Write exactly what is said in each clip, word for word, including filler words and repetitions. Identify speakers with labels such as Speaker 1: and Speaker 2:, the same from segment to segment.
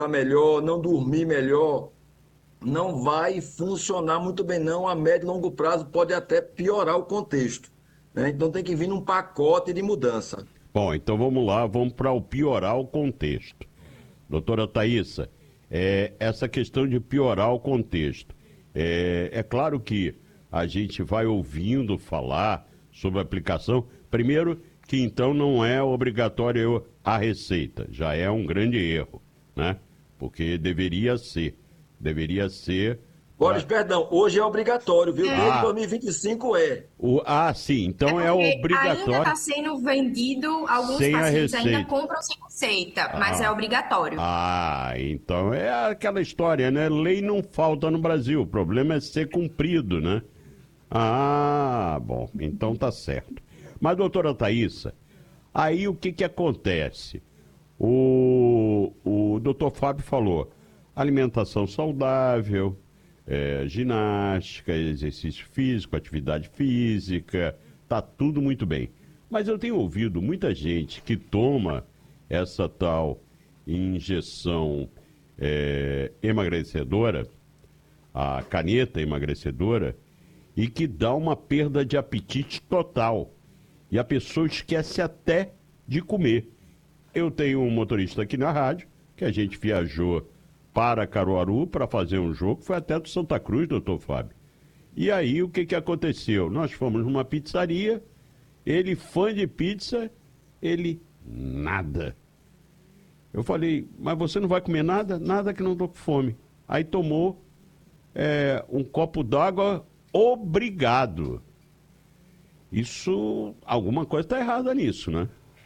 Speaker 1: melhor, não dormir melhor, não vai funcionar muito bem, não. A médio e longo prazo pode até piorar o contexto, né? Então tem que vir num pacote de mudança.
Speaker 2: Bom, então vamos lá, vamos para o piorar o contexto. Doutora Thaísa, é, essa questão de piorar o contexto. É, é claro que a gente vai ouvindo falar sobre a aplicação. Primeiro, que então não é obrigatório a receita, já é um grande erro, né? Porque deveria ser. Deveria ser.
Speaker 1: Boris,
Speaker 2: Pra...
Speaker 1: perdão, hoje é obrigatório, viu? Desde
Speaker 2: Ah,
Speaker 1: dois mil e vinte e cinco é.
Speaker 2: o... ah, sim,
Speaker 3: É
Speaker 2: então é
Speaker 3: porque ainda
Speaker 2: obrigatório
Speaker 3: está sendo vendido, alguns
Speaker 2: sem a
Speaker 3: pacientes ainda
Speaker 2: receita.
Speaker 3: compram sem receita, mas é
Speaker 2: Ah,
Speaker 3: obrigatório.
Speaker 2: ah, então é aquela história, né? Lei não falta no Brasil, o problema é ser cumprido, né? Ah, bom, então tá certo. Mas, doutora Thaísa, aí o que que acontece? O, o doutor Fábio falou, alimentação saudável, é, ginástica, exercício físico, atividade física, tá tudo muito bem. Mas eu tenho ouvido muita gente que toma essa tal injeção é, emagrecedora, a caneta emagrecedora, e que dá uma perda de apetite total. E a pessoa esquece até de comer. Eu tenho um motorista aqui na rádio, que a gente viajou para Caruaru para fazer um jogo, foi até do Santa Cruz, doutor Fábio. E aí o que, que aconteceu? Nós fomos numa pizzaria, ele fã de pizza, ele nada. Eu falei, mas você não vai comer nada? Nada, que não tô com fome. Aí tomou é, um copo d'água, obrigado. Isso, alguma coisa está errada nisso, né?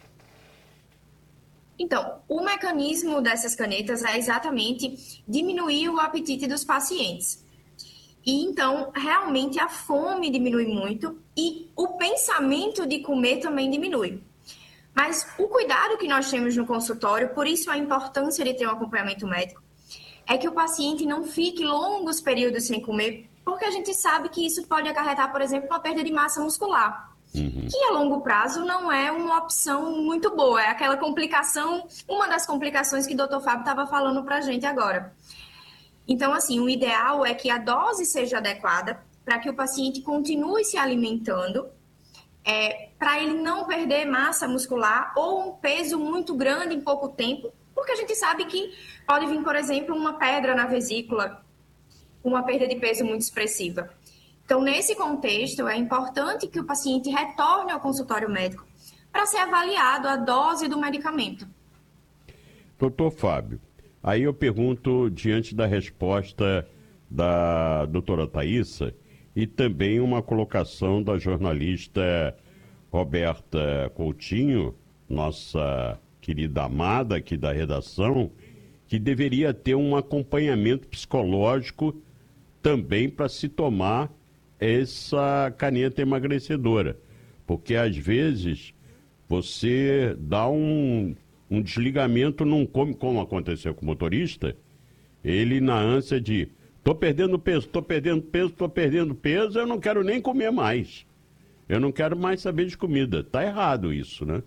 Speaker 3: Então, o mecanismo dessas canetas é exatamente diminuir o apetite dos pacientes. E então, realmente, a fome diminui muito e o pensamento de comer também diminui. Mas o cuidado que nós temos no consultório, por isso a importância de ter um acompanhamento médico, é que o paciente não fique longos períodos sem comer, porque a gente sabe que isso pode acarretar, por exemplo, uma perda de massa muscular.
Speaker 2: Uhum.
Speaker 3: Que a longo prazo não é uma opção muito boa, é aquela complicação, uma das complicações que o doutor Fábio estava falando para a gente agora. Então, assim, o ideal é que a dose seja adequada para que o paciente continue se alimentando, é, para ele não perder massa muscular ou um peso muito grande em pouco tempo, porque a gente sabe que pode vir, por exemplo, uma pedra na vesícula, uma perda de peso muito expressiva. Então, nesse contexto, é importante que o paciente retorne ao consultório médico para ser avaliado a dose do medicamento.
Speaker 2: Doutor Fábio, aí eu pergunto, diante da resposta da doutora Thaísa, e também uma colocação da jornalista Roberta Coutinho, nossa querida amada aqui da redação, que deveria ter um acompanhamento psicológico também para se tomar essa caneta emagrecedora. Porque às vezes você dá um, um desligamento, não come, como aconteceu com o motorista, ele na ânsia de tô perdendo peso, tô perdendo peso, tô perdendo peso, eu não quero nem comer mais. Eu não quero mais saber de comida. Tá errado isso, né?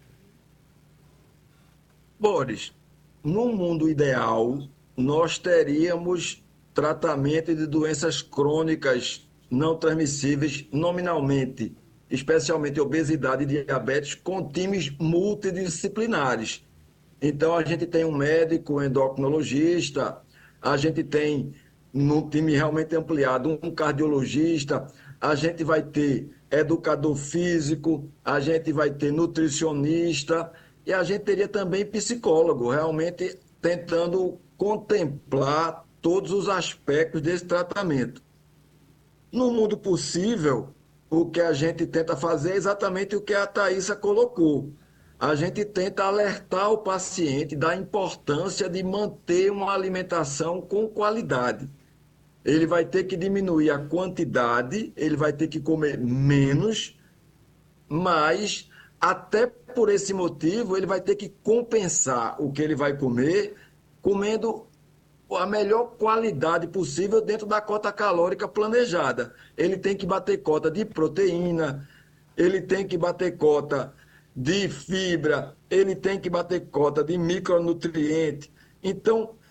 Speaker 1: Boris, no mundo ideal, nós teríamos tratamento de doenças crônicas não transmissíveis nominalmente, especialmente obesidade e diabetes, com times multidisciplinares. Então, a gente tem um médico endocrinologista, a gente tem, num time realmente ampliado, um cardiologista, a gente vai ter educador físico, a gente vai ter nutricionista e a gente teria também psicólogo, realmente tentando contemplar todos os aspectos desse tratamento. No mundo possível, o que a gente tenta fazer é exatamente o que a Thaisa colocou. A gente tenta alertar o paciente da importância de manter uma alimentação com qualidade. Ele vai ter que diminuir a quantidade, ele vai ter que comer menos, mas até por esse motivo ele vai ter que compensar o que ele vai comer comendo a melhor qualidade possível dentro da cota calórica planejada. Ele tem que bater cota de proteína, ele tem que bater cota de fibra, ele tem que bater cota de micronutriente, Então,